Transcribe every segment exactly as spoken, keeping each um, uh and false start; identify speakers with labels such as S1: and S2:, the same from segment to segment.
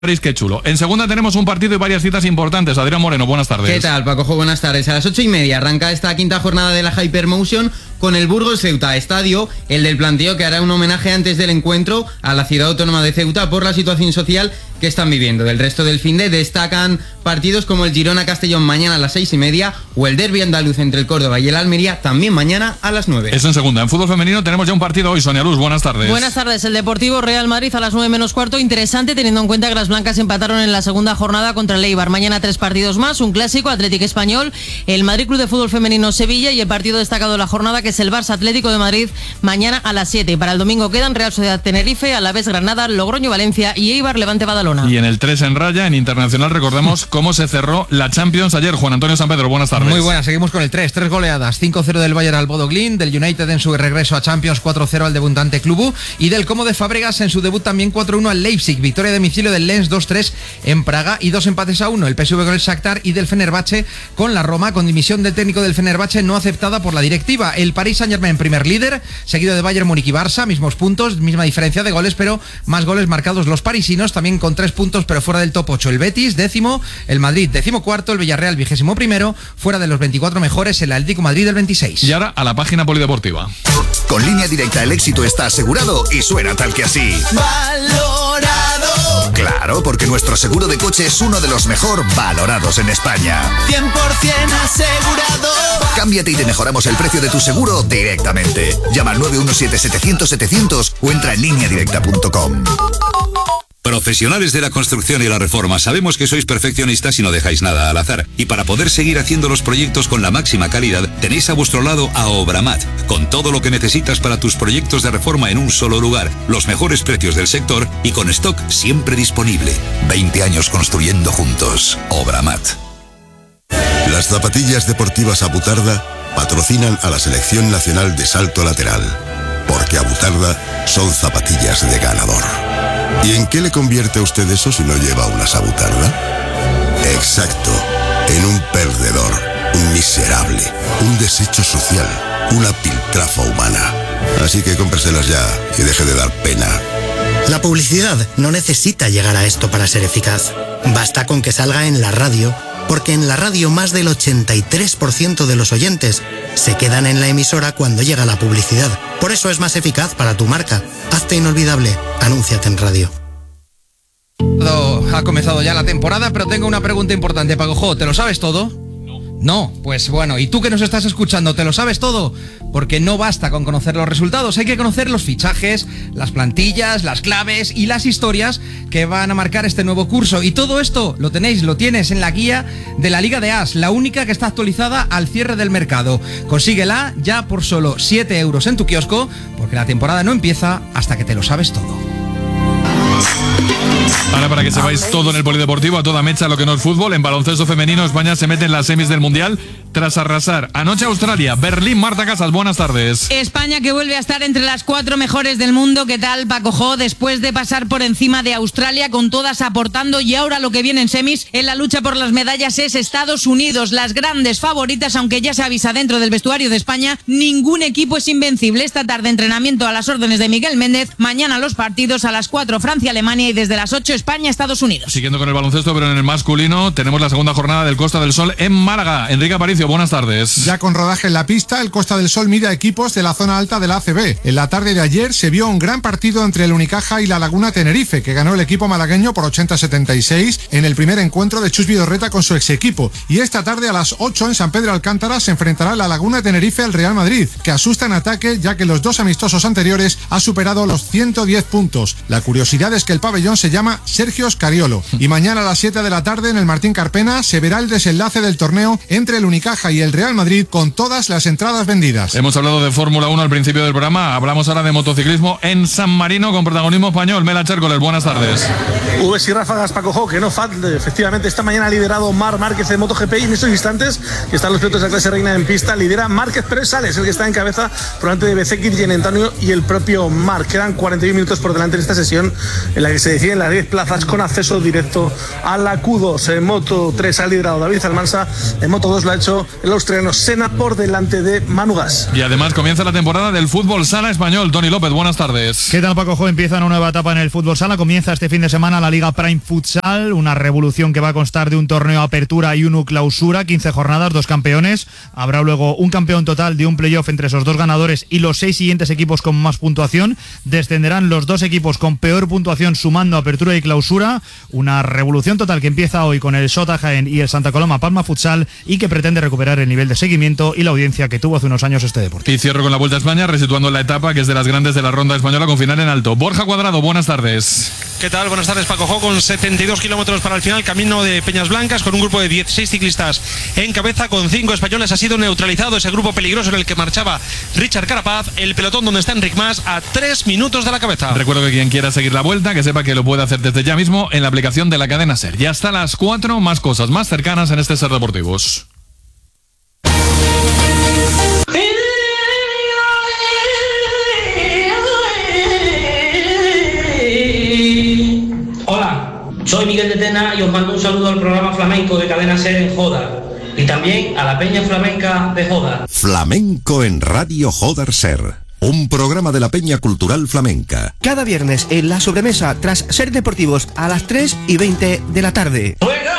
S1: Qué chulo. En segunda tenemos un partido y varias citas importantes. Adrián Moreno, buenas tardes.
S2: ¿Qué tal, Pacojo? Buenas tardes. A las ocho y media arranca esta quinta jornada de la Hypermotion con el Burgos Ceuta, estadio, el del planteo que hará un homenaje antes del encuentro a la ciudad autónoma de Ceuta por la situación social que están viviendo. Del resto del finde destacan partidos como el Girona-Castellón mañana a las seis y media o el derbi andaluz entre el Córdoba y el Almería también mañana a las nueve.
S1: Eso en segunda. En fútbol femenino tenemos ya un partido hoy. Sonia Luz, buenas tardes.
S3: Buenas tardes. El Deportivo Real Madrid a las nueve menos cuarto. Interesante teniendo en cuenta que las blancas empataron en la segunda jornada contra el Eibar. Mañana tres partidos más, un clásico, Atlético Español, el Madrid Club de Fútbol Femenino Sevilla y el partido destacado de la jornada que es el Barça Atlético de Madrid mañana a las siete. Y para el domingo quedan Real Sociedad Tenerife, Alavés Granada, Logroño Valencia y Eibar Levante Badalona.
S1: Y en el tres en raya, en internacional, recordemos cómo se cerró la Champions ayer. Juan Antonio San Pedro, buenas tardes.
S4: Muy buenas, seguimos con el tres, tres goleadas, cinco cero del Bayern al Bodo Glimt, del United en su regreso a Champions, cuatro cero al debutante Club y del Como de Fábregas en su debut también cuatro uno al Leipzig, victoria de domicilio del Lens dos tres en Praga y dos empates a uno, el P S V con el Shakhtar y del Fenerbahce con la Roma, con dimisión del técnico del Fenerbahce no aceptada por la directiva. El Paris Saint-Germain primer líder, seguido de Bayern Múnich y Barça, mismos puntos, misma diferencia de goles, pero más goles marcados los parisinos, también con tres puntos pero fuera del top ocho. El Betis décimo, el Madrid décimo cuarto, el Villarreal vigésimo primero, fuera de los veinticuatro mejores, el Atlético Madrid del veintiséis.
S1: Y ahora a la página polideportiva.
S5: Con Línea Directa el éxito está asegurado y suena tal que así.
S6: Valorado.
S5: Claro, porque nuestro seguro de coche es uno de los mejor valorados en España.
S6: cien por ciento asegurado.
S5: Cámbiate y te mejoramos el precio de tu seguro directamente. Llama al nueve uno siete setecientos setecientos o entra en línea directa punto com.
S7: Profesionales de la construcción y la reforma, sabemos que sois perfeccionistas y no dejáis nada al azar. Y para poder seguir haciendo los proyectos con la máxima calidad, tenéis a vuestro lado a Obramat, con todo lo que necesitas para tus proyectos de reforma en un solo lugar, los mejores precios del sector y con stock siempre disponible. veinte años construyendo juntos. Obramat.
S8: Las zapatillas deportivas Abutarda patrocinan a la Selección Nacional de Salto Lateral, porque Abutarda son zapatillas de ganador. ¿Y en qué le convierte a usted eso si no lleva una Abutarda? Exacto, en un perdedor, un miserable, un desecho social, una piltrafa humana. Así que cómpreselas ya y deje de dar pena.
S9: La publicidad no necesita llegar a esto para ser eficaz. Basta con que salga en la radio, porque en la radio más del ochenta y tres por ciento de los oyentes se quedan en la emisora cuando llega la publicidad. Por eso es más eficaz para tu marca. Hazte inolvidable. Anúnciate en radio.
S4: Ha comenzado ya la temporada, pero tengo una pregunta importante, Pacojo. ¿Te lo sabes todo? No, pues bueno, ¿y tú que nos estás escuchando, te lo sabes todo? Porque no basta con conocer los resultados, hay que conocer los fichajes, las plantillas, las claves y las historias que van a marcar este nuevo curso. Y todo esto lo tenéis, lo tienes en la guía de la Liga de As, la única que está actualizada al cierre del mercado. Consíguela ya por solo siete euros en tu kiosco, porque la temporada no empieza hasta que te lo sabes todo.
S1: Ahora, para que sepáis todo en el polideportivo, a toda mecha lo que no es fútbol, en baloncesto femenino España se mete en las semis del Mundial tras arrasar anoche Australia, Berlín. Marta Casas, buenas tardes.
S3: España que vuelve a estar entre las cuatro mejores del mundo. ¿Qué tal, Pacojo? Después de pasar por encima de Australia, con todas aportando, y ahora lo que viene en semis en la lucha por las medallas es Estados Unidos, las grandes favoritas, aunque ya se avisa dentro del vestuario de España, ningún equipo es invencible. Esta tarde entrenamiento a las órdenes de Miguel Méndez, mañana los partidos a las cuatro Francia-Alemania y desde las ocho España-Estados Unidos.
S1: Siguiendo con el baloncesto, pero en el masculino, tenemos la segunda jornada del Costa del Sol en Málaga. Enrique Aparicio, buenas tardes.
S10: Ya con rodaje en la pista, el Costa del Sol mide a equipos de la zona alta de la A C B. En la tarde de ayer se vio un gran partido entre el Unicaja y la Laguna Tenerife, que ganó el equipo malagueño por ochenta a setenta y seis en el primer encuentro de Chus Vidorreta con su ex equipo. Y esta tarde a las ocho en San Pedro Alcántara se enfrentará la Laguna Tenerife al Real Madrid, que asusta en ataque ya que los dos amistosos anteriores ha superado los ciento diez puntos. La curiosidad es que el pabellón se llama Sergio Scariolo. Y mañana a las siete de la tarde en el Martín Carpena se verá el desenlace del torneo entre el Unicaja y el Real Madrid con todas las entradas vendidas.
S1: Hemos hablado de Fórmula uno al principio del programa, hablamos ahora de motociclismo en San Marino con protagonismo español. Mela Chércoles, buenas tardes.
S11: Ubes y ráfagas, Pacojo, que no falte. Efectivamente, esta mañana ha liderado Marc Márquez de MotoGP y en estos instantes que están los pilotos de la clase reina en pista, lidera Márquez, pero es Sales el que está en cabeza por delante de Bezzecchi, Gene Antonio y el propio Marc. Quedan cuarenta y un minutos por delante en esta sesión en la que se deciden las diez plazas plazas con acceso directo a la Q dos. En Moto tres ha liderado David Almansa, en Moto dos lo ha hecho el australiano Senna por delante de Manu Gas.
S1: Y además comienza la temporada del fútbol sala español. Tony López, buenas tardes.
S12: ¿Qué tal, Paco Jo? Empieza una nueva etapa en el fútbol sala. Comienza este fin de semana la Liga Prime Futsal, una revolución que va a constar de un torneo apertura y uno clausura, quince jornadas, dos campeones. Habrá luego un campeón total de un playoff entre esos dos ganadores y los seis siguientes equipos con más puntuación. Descenderán los dos equipos con peor puntuación sumando apertura y clausura. Una revolución total que empieza hoy con el Sota Jaén y el Santa Coloma Palma Futsal y que pretende recuperar el nivel de seguimiento y la audiencia que tuvo hace unos años este deporte.
S1: Y cierro con la Vuelta a España, resituando la etapa que es de las grandes de la ronda española con final en alto. Borja Cuadrado, buenas tardes.
S13: ¿Qué tal? Buenas tardes, Paco Jo, con setenta y dos kilómetros para el final, camino de Peñas Blancas, con un grupo de dieciséis ciclistas en cabeza, con cinco españoles. Ha sido neutralizado ese grupo peligroso en el que marchaba Richard Carapaz, el pelotón donde está Enric Mas a tres minutos de la cabeza.
S1: Recuerdo que quien quiera seguir la Vuelta, que sepa que lo puede hacer desde ya mismo en la aplicación de la cadena SER. Ya hasta las cuatro, más cosas más cercanas en este SER Deportivos.
S14: Hola, soy Miguel de Tena y os mando un saludo al programa flamenco de Cadena SER en Joda y también a la Peña Flamenca de Joda.
S15: Flamenco en Radio Joda SER, un programa de la Peña Cultural Flamenca.
S16: Cada viernes en la sobremesa tras SER Deportivos a las tres y veinte de la tarde.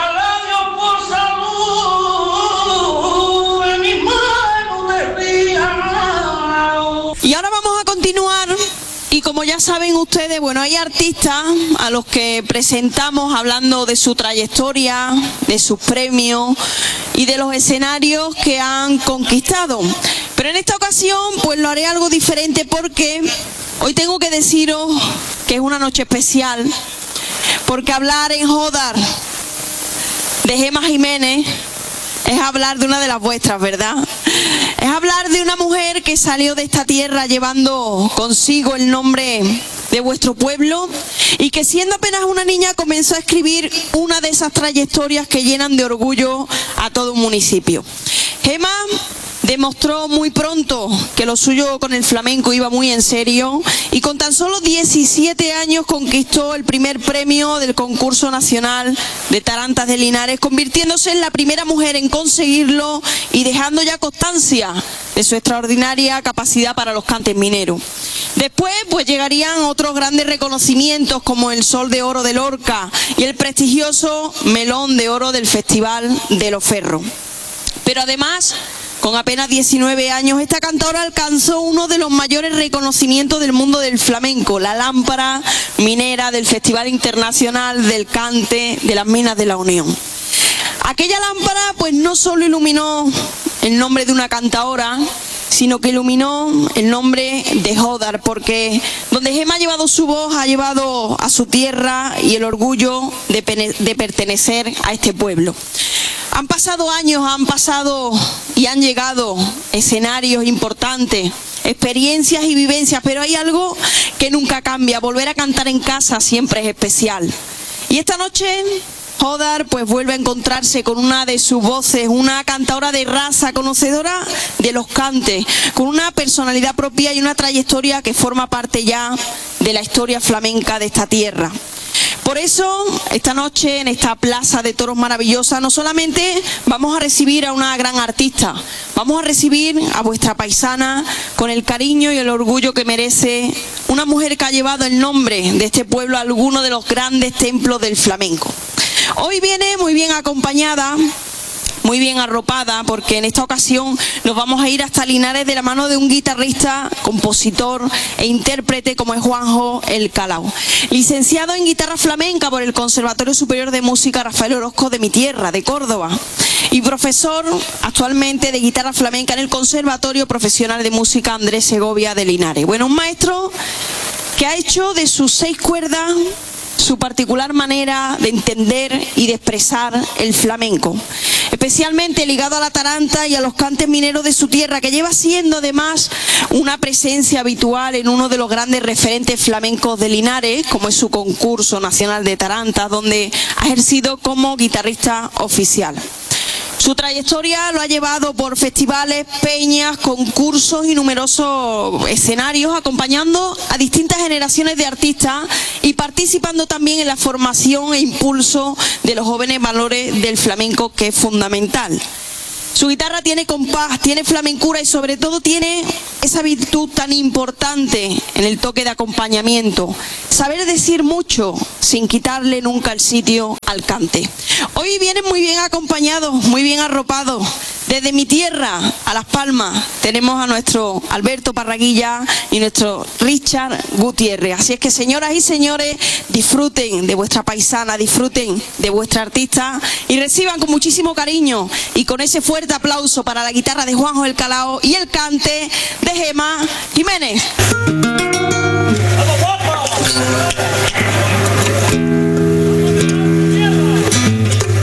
S17: Y ahora vamos a continuar. Y como ya saben ustedes, bueno, hay artistas a los que presentamos hablando de su trayectoria, de sus premios y de los escenarios que han conquistado. Pero en esta ocasión, pues lo haré algo diferente porque hoy tengo que deciros que es una noche especial, porque hablar en Jodar de Gemma Jiménez es hablar de una de las vuestras, ¿verdad? Es hablar de una mujer que salió de esta tierra llevando consigo el nombre de vuestro pueblo y que siendo apenas una niña comenzó a escribir una de esas trayectorias que llenan de orgullo a todo un municipio. Gemma demostró muy pronto que lo suyo con el flamenco iba muy en serio y con tan solo diecisiete años conquistó el primer premio del concurso nacional de tarantas de Linares, convirtiéndose en la primera mujer en conseguirlo y dejando ya constancia de su extraordinaria capacidad para los cantes mineros. Después pues llegarían otros grandes reconocimientos como el Sol de Oro de Lorca y el prestigioso Melón de Oro del Festival de Los Ferros. Pero además, con apenas diecinueve años, esta cantora alcanzó uno de los mayores reconocimientos del mundo del flamenco, la lámpara minera del Festival Internacional del Cante de las Minas de la Unión. Aquella lámpara pues no solo iluminó el nombre de una cantaora, sino que iluminó el nombre de Jodar, porque donde Gemma ha llevado su voz, ha llevado a su tierra y el orgullo de, de pertenecer a este pueblo. Han pasado años, han pasado y han llegado escenarios importantes, experiencias y vivencias, pero hay algo que nunca cambia. Volver a cantar en casa siempre es especial. Y esta noche Jodar pues vuelve a encontrarse con una de sus voces, una cantadora de raza, conocedora de los cantes, con una personalidad propia y una trayectoria que forma parte ya de la historia flamenca de esta tierra. Por eso, esta noche en esta plaza de toros maravillosa, no solamente vamos a recibir a una gran artista, vamos a recibir a vuestra paisana con el cariño y el orgullo que merece una mujer que ha llevado el nombre de este pueblo a alguno de los grandes templos del flamenco. Hoy viene muy bien acompañada, muy bien arropada, porque en esta ocasión nos vamos a ir hasta Linares de la mano de un guitarrista, compositor e intérprete como es Juanjo El Calao. Licenciado en guitarra flamenca por el Conservatorio Superior de Música Rafael Orozco de mi tierra, de Córdoba, y profesor actualmente de guitarra flamenca en el Conservatorio Profesional de Música Andrés Segovia de Linares. Bueno, un maestro que ha hecho de sus seis cuerdas su particular manera de entender y de expresar el flamenco, especialmente ligado a la taranta y a los cantes mineros de su tierra, que lleva siendo además una presencia habitual en uno de los grandes referentes flamencos de Linares, como es su concurso nacional de tarantas, donde ha ejercido como guitarrista oficial. Su trayectoria lo ha llevado por festivales, peñas, concursos y numerosos escenarios, acompañando a distintas generaciones de artistas y participando también en la formación e impulso de los jóvenes valores del flamenco, que es fundamental. Su guitarra tiene compás, tiene flamencura y sobre todo tiene esa virtud tan importante en el toque de acompañamiento. Saber decir mucho sin quitarle nunca el sitio al cante. Hoy vienen muy bien acompañados, muy bien arropados. Desde mi tierra, a Las Palmas, tenemos a nuestro Alberto Parraguilla y nuestro Richard Gutiérrez. Así es que, señoras y señores, disfruten de vuestra paisana, disfruten de vuestra artista y reciban con muchísimo cariño y con ese fuerte aplauso para la guitarra de Juanjo El Calao y el cante de Gemma Jiménez.